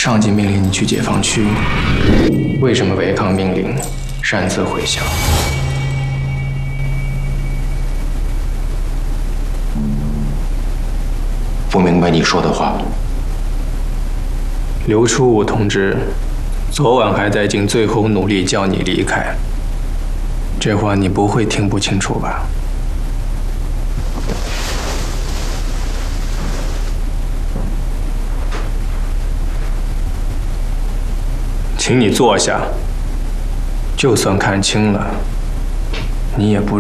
上级命令你去解放区，为什么违抗命令，擅自回乡？ 不明白你说的话。 刘初武同志，昨晚还在尽最后努力叫你离开，这话你不会听不清楚吧？请你坐下。就算看清了，你也不。